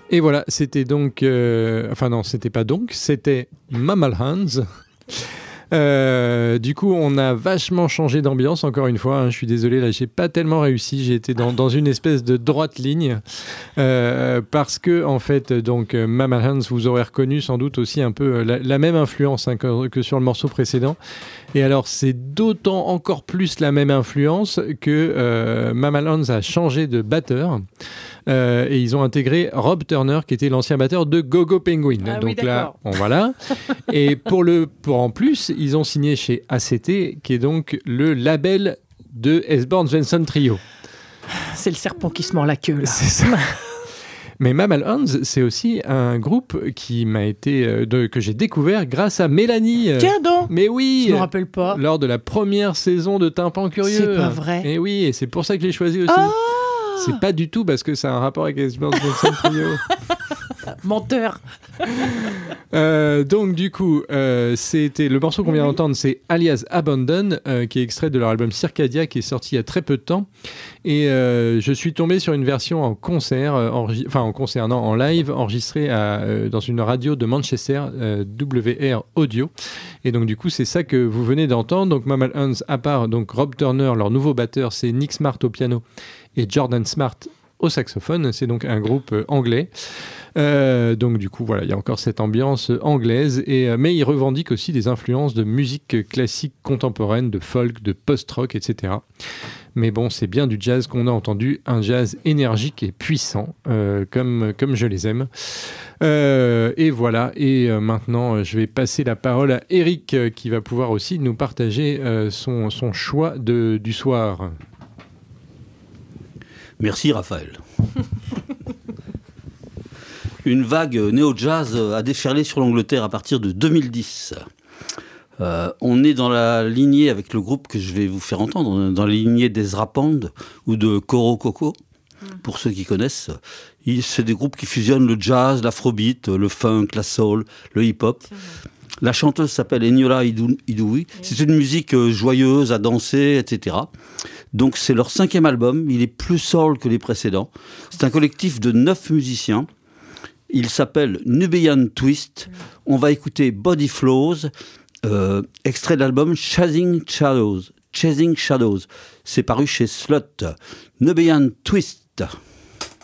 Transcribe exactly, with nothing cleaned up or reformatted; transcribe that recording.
Et voilà, c'était donc... Euh, enfin non, c'était pas donc, c'était Mammal Hands. Euh, du coup, on a vachement changé d'ambiance, encore une fois. Hein, je suis désolé, là, j'ai pas tellement réussi. J'ai été dans, dans une espèce de droite ligne. Euh, parce que, en fait, donc, Mammal Hands, vous aurez reconnu sans doute aussi un peu la, la même influence hein, que, que sur le morceau précédent. Et alors, c'est d'autant encore plus la même influence que euh, Mammal Hands a changé de batteur. Euh, et ils ont intégré Rob Turner, qui était l'ancien batteur de Go-Go Penguin. Ah, donc oui, là, on, voilà. Et pour, le, pour en plus, ils ont signé chez A C T, qui est donc le label de S-Born Svensson Trio. C'est le serpent qui se mord la queue, là. C'est ça. Mais Mammal Hands, c'est aussi un groupe qui m'a été, euh, de, que j'ai découvert grâce à Mélanie. Euh, Tiens donc. Mais oui. Je me rappelle pas. Lors de la première saison de Tympan Curieux. C'est pas vrai. Et oui, et c'est pour ça que je l'ai choisi aussi. Oh c'est pas du tout parce que ça a un rapport avec S-Born Svensson Trio. Menteur. Euh, donc du coup, euh, c'était le morceau qu'on vient d'entendre, c'est Alias Abandon, euh, qui est extrait de leur album Circadia, qui est sorti il y a très peu de temps. Et euh, je suis tombé sur une version en concert, euh, enregist... enfin en concert, non, en live, enregistrée à, euh, dans une radio de Manchester, euh, W R Audio. Et donc du coup, c'est ça que vous venez d'entendre. Donc Mammal Hands, à part donc Rob Turner, leur nouveau batteur, c'est Nick Smart au piano et Jordan Smart au saxophone. C'est donc un groupe euh, anglais. Euh, donc du coup voilà, il y a encore cette ambiance anglaise, et, euh, mais ils revendiquent aussi des influences de musique classique contemporaine, de folk, de post-rock, et cetera. Mais bon, c'est bien du jazz qu'on a entendu, un jazz énergique et puissant, euh, comme, comme je les aime. Euh, et voilà, et euh, maintenant je vais passer la parole à Eric, euh, qui va pouvoir aussi nous partager euh, son, son choix de, du soir. Merci Raphaël. Une vague néo-jazz a déferlé sur l'Angleterre à partir de deux mille dix. Euh, on est dans la lignée avec le groupe que je vais vous faire entendre, dans la lignée d'Ezra Pound ou de Koro Koko, pour ceux qui connaissent. C'est des groupes qui fusionnent le jazz, l'afrobeat, le funk, la soul, le hip-hop. La chanteuse s'appelle Eniola Idoui. C'est une musique joyeuse à danser, et cetera. Donc c'est leur cinquième album. Il est plus soul que les précédents. C'est un collectif de neuf musiciens. Il s'appelle Nubian Twist. On va écouter Body Flows, euh, extrait de l'album Chasing Shadows. Chasing Shadows. C'est paru chez Slut. Nubian Twist.